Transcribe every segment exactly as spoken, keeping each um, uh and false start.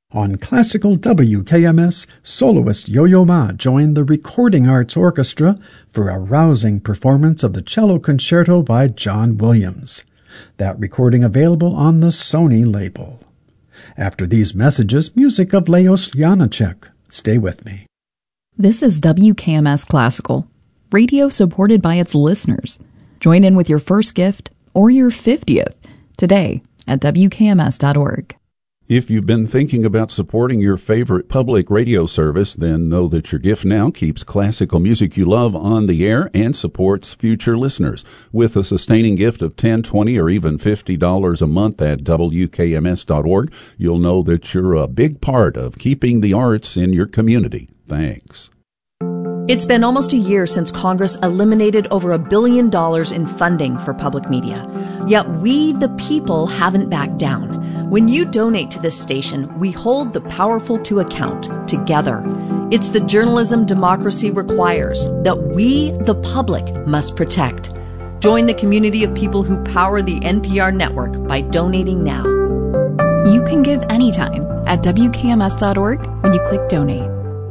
On classical W K M S, soloist Yo-Yo Ma joined the Recording Arts Orchestra for a rousing performance of the cello concerto by John Williams. That recording available on the Sony label. After these messages, music of Leos Janáček. Stay with me. This is W K M S Classical, radio supported by its listeners. Join in with your first gift or your fiftieth today at W K M S dot org. If you've been thinking about supporting your favorite public radio service, then know that your gift now keeps classical music you love on the air and supports future listeners. With a sustaining gift of ten dollars, twenty dollars, or even fifty dollars a month at W K M S dot org, you'll know that you're a big part of keeping the arts in your community. Thanks. It's been almost a year since Congress eliminated over a billion dollars in funding for public media. Yet we, the people, haven't backed down. When you donate to this station, we hold the powerful to account together. It's the journalism democracy requires that we, the public, must protect. Join the community of people who power the N P R network by donating now. You can give anytime at W K M S dot org when you click donate.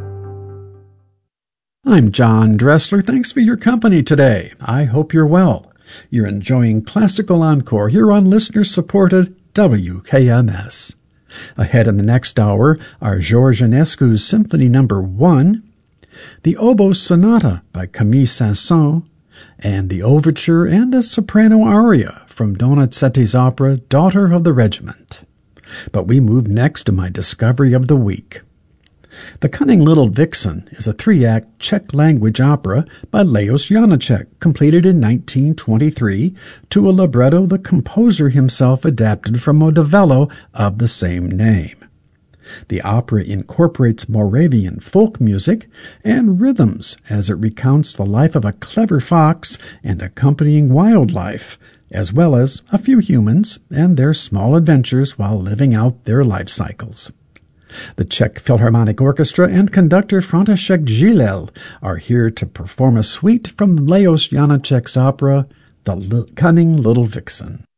I'm John Dressler. Thanks for your company today. I hope you're well. You're enjoying Classical Encore here on listener-supported W K M S. Ahead in the next hour are George Enescu's Symphony Number one, the Oboe Sonata by Camille Saint-Saëns, and the overture and a soprano aria from Donizetti's opera Daughter of the Regiment. But we move next to my discovery of the week. The Cunning Little Vixen is a three-act Czech-language opera by Leos Janáček, completed in nineteen twenty-three, to a libretto the composer himself adapted from a novello of the same name. The opera incorporates Moravian folk music and rhythms as it recounts the life of a clever fox and accompanying wildlife, as well as a few humans and their small adventures while living out their life cycles. The Czech Philharmonic Orchestra and conductor František Žilel are here to perform a suite from Leos Janáček's opera, The L- Cunning Little Vixen.